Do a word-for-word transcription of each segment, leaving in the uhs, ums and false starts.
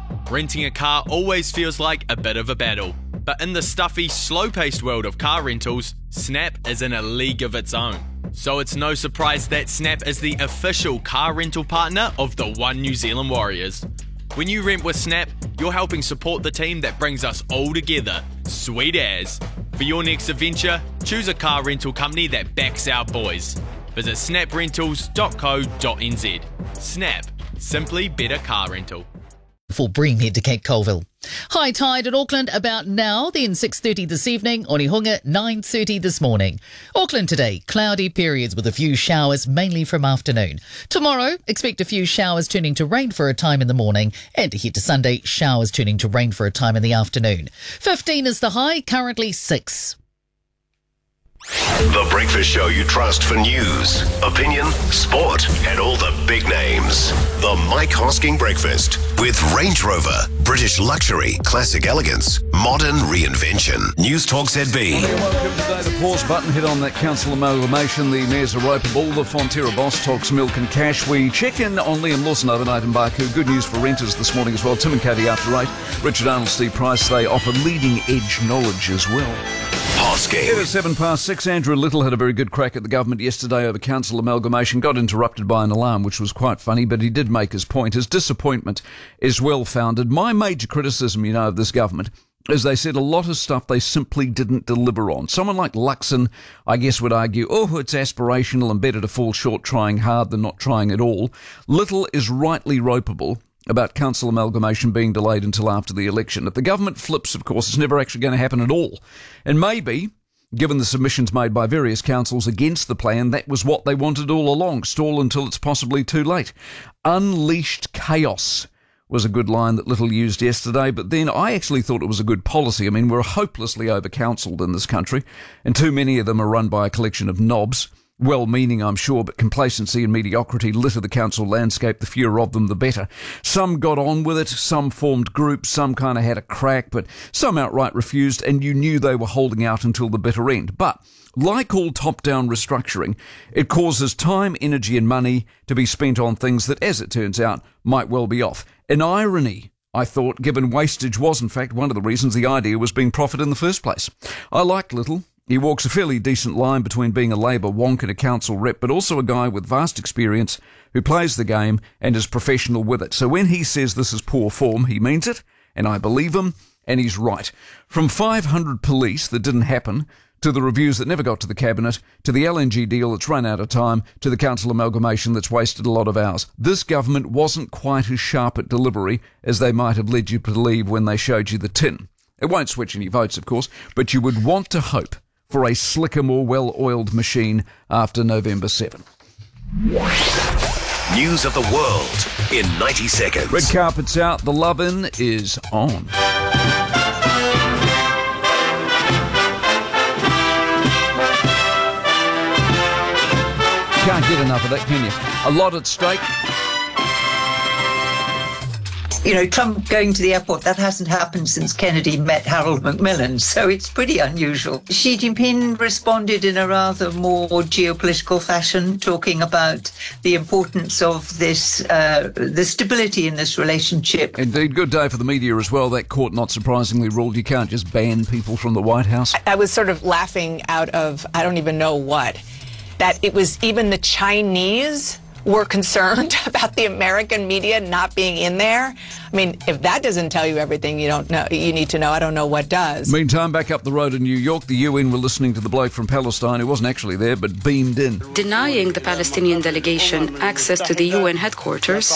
Renting a car always feels like a bit of a battle, but in the stuffy, slow-paced world of car rentals, Snap is in a league of its own. So it's no surprise that Snap is the official car rental partner of the One New Zealand Warriors. When you rent with Snap, you're helping support the team that brings us all together. Sweet as. For your next adventure, choose a car rental company that backs our boys. Visit snap rentals dot co dot n z. Snap. Simply better car rental. For Bream, head to Cape Colville. High tide at Auckland about now, then six thirty this evening, Onehunga nine thirty this morning. Auckland today, cloudy periods with a few showers, mainly from afternoon. Tomorrow, expect a few showers turning to rain for a time in the morning, and to head to Sunday, showers turning to rain for a time in the afternoon. fifteen is the high, currently six. The breakfast show you trust for news, opinion, sport, and all the big names. The Mike Hosking Breakfast with Range Rover, British luxury, classic elegance, modern reinvention. News Talk Z B. Welcome today. The pause button hit on that council amalgamation. The mayor's a ropeable. The Fonterra boss talks milk and cash. We check in on Liam Lawson overnight in Baku. Good news for renters this morning as well. Tim and Katie after eight. Richard Arnold, Steve Price. They offer leading edge knowledge as well. Hosking. It is seven past six. Andrew Little had a very good crack at the government yesterday over council amalgamation. Got interrupted by an alarm, which was quite funny, but he did make his point. His disappointment is well founded. My major criticism, you know, of this government is they said a lot of stuff they simply didn't deliver on. Someone like Luxon, I guess, would argue, oh, it's aspirational and better to fall short trying hard than not trying at all. Little is rightly ropeable about council amalgamation being delayed until after the election. If the government flips, of course, it's never actually going to happen at all. And maybe, given the submissions made by various councils against the plan, that was what they wanted all along, stall until it's possibly too late. Unleashed chaos was a good line that Little used yesterday, but then I actually thought it was a good policy. I mean, we're hopelessly over-councilled in this country, and too many of them are run by a collection of knobs. Well-meaning, I'm sure, but complacency and mediocrity litter the council landscape. The fewer of them, the better. Some got on with it, some formed groups, some kind of had a crack, but some outright refused, and you knew they were holding out until the bitter end. But like all top-down restructuring, it causes time, energy and money to be spent on things that, as it turns out, might well be off. An irony, I thought, given wastage was, in fact, one of the reasons the idea was being proffered in the first place. I liked Little. He walks a fairly decent line between being a Labour wonk and a council rep, but also a guy with vast experience who plays the game and is professional with it. So when he says this is poor form, he means it, and I believe him, and he's right. From five hundred police that didn't happen, to the reviews that never got to the Cabinet, to the L N G deal that's run out of time, to the council amalgamation that's wasted a lot of hours. This government wasn't quite as sharp at delivery as they might have led you to believe when they showed you the tin. It won't switch any votes, of course, but you would want to hope for a slicker, more well-oiled machine after November seventh. News of the world in ninety seconds. Red carpet's out, the love-in is on. Can't get enough of that, can you? A lot at stake. You know, Trump going to the airport, that hasn't happened since Kennedy met Harold Macmillan, so it's pretty unusual. Xi Jinping responded in a rather more geopolitical fashion, talking about the importance of this, uh, the stability in this relationship. Indeed, good day for the media as well. That court, not surprisingly, ruled you can't just ban people from the White House. I was sort of laughing out of, I don't even know what, that it was even the Chinese were concerned about the American media not being in there. I mean, if that doesn't tell you everything you don't know, you need to know, I don't know what does. Meantime, back up the road in New York, the U N were listening to the bloke from Palestine who wasn't actually there but beamed in. Denying the Palestinian delegation access to the U N headquarters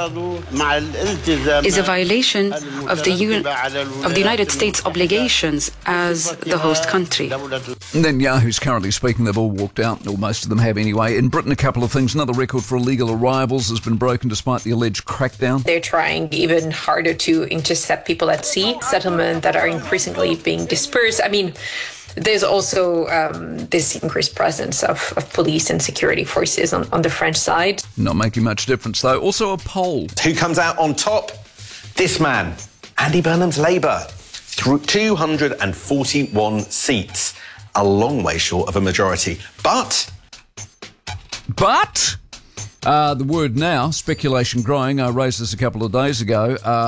is a violation of the, U N, of the United States obligations as the host country. And then Yahoo's currently speaking. They've all walked out, or most of them have anyway. In Britain, a couple of things. Another record for illegal arrivals has been broken despite the alleged crackdown. They're trying even harder to intercept people at sea, settlements that are increasingly being dispersed. I mean, there's also um, this increased presence of, of police and security forces on, on the French side. Not making much difference, though. Also a poll. Who comes out on top? This man, Andy Burnham's Labour. Through two hundred forty-one seats. A long way short of a majority. But... But... Uh, the word now, speculation growing, I raised this a couple of days ago, uh,